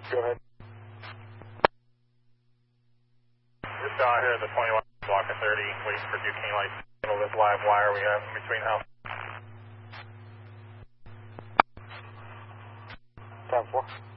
Go ahead. Just out here at the 21 block of 30, waiting for Duquesne Lights to handle this live wire we have in between house. 10-4.